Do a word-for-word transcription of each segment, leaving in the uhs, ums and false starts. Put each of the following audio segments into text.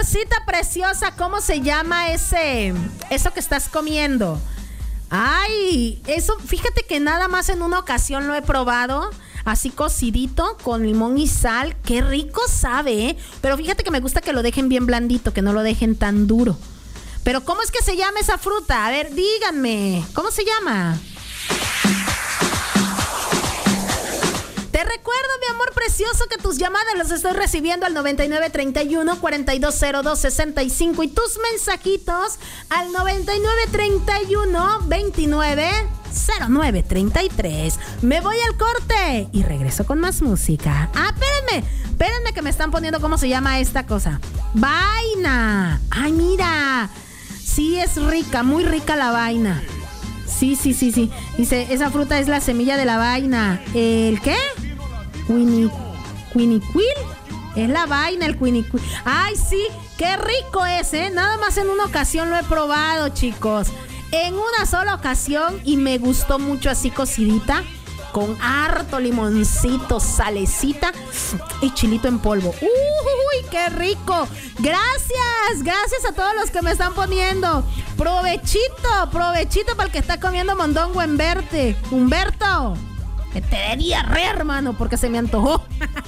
amorcita preciosa, ¿cómo se llama ese, eso que estás comiendo? Ay, eso, fíjate que nada más en una ocasión lo he probado, así cocidito, con limón y sal. Qué rico sabe, ¿eh? Pero fíjate que me gusta que lo dejen bien blandito, que no lo dejen tan duro. Pero ¿cómo es que se llama esa fruta? A ver, díganme, ¿cómo se llama? Te recuerdo, mi amor precioso, que tus llamadas las estoy recibiendo al noventa y nueve treinta y uno, cuarenta y dos cero dos, sesenta y cinco y tus mensajitos al noventa y nueve treinta y uno, veintinueve cero nueve treinta y tres. Me voy al corte y regreso con más música. Ah, espérenme, espérenme que me están poniendo cómo se llama esta cosa. Vaina. Ay, mira. Sí, es rica, muy rica la vaina. Sí, sí, sí, sí. Dice, esa fruta es la semilla de la vaina. ¿El qué? Quini, quiniquil. Es la vaina, el quiniquil. Ay, sí, qué rico es, ¿eh? Nada más en una ocasión lo he probado, chicos. En una sola ocasión y me gustó mucho así cocidita, con harto limoncito, salecita y chilito en polvo. ¡Uy, qué rico! Gracias, gracias a todos los que me están poniendo. Provechito, provechito para el que está comiendo mondongo en verte. Humberto, que te dé diarrea, hermano, porque se me antojó.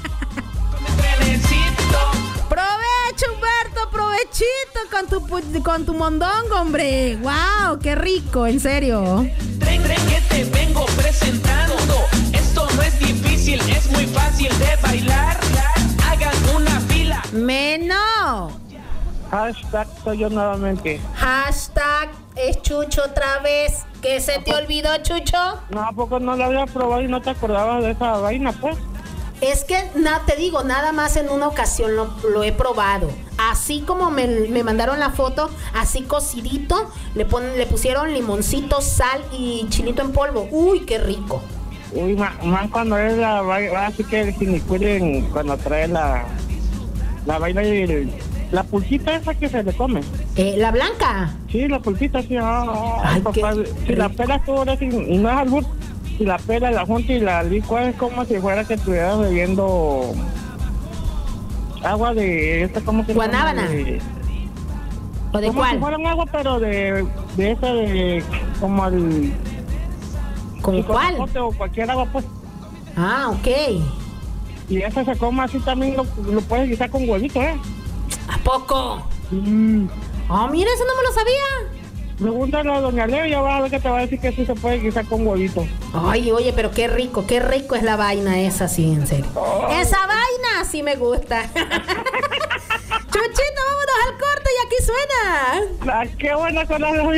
Provecho, Humberto, provechito con tu, con tu mondongo, hombre. ¡Wow! ¡Qué rico! En serio. Tren, tren, que te vengo presentando. Esto no es difícil, es muy fácil de bailar. Hagan una fila. Menos. Hashtag soy yo nuevamente. Hashtag es Chucho otra vez. ¿Qué se te olvidó, Chucho? No, ¿a poco no lo había probado y no te acordabas de esa vaina, pues? Es que, na, te digo, nada más en una ocasión lo, lo he probado. Así como me, me mandaron la foto, así cocidito, le, ponen, le pusieron limoncito, sal y chilito en polvo. Uy, qué rico. Uy, más, más cuando es la vaina, así que el quiniquil, cuando trae la, la vaina y el, la pulsita esa que se le come. Eh, ¿La blanca? Sí, la pulsita, sí. Ah, Ay, papá, si la pelas tú ahora sí, y no es albur, si la pela, la junta y la licua es como si fuera que estuvieras bebiendo agua de esta, ¿cómo que Guanábana. De, ¿O de como cuál? si fuera un agua, pero de, de esa de, como el... ¿Con cuál? O cualquier agua, pues. Ah, ok. Y esa se come así también, lo, lo puedes guisar con huevito, ¿eh? ¿A poco? Mm. Oh, mira, eso no me lo sabía. Pregúntale a doña Leo y ya vas a ver que te va a decir que sí se puede guisar con huevito. Ay, oye, pero qué rico, qué rico es la vaina esa, sí, en serio. Oh. Esa vaina sí me gusta. Chuchito, vámonos al corte y aquí suena. Ah, qué buena con las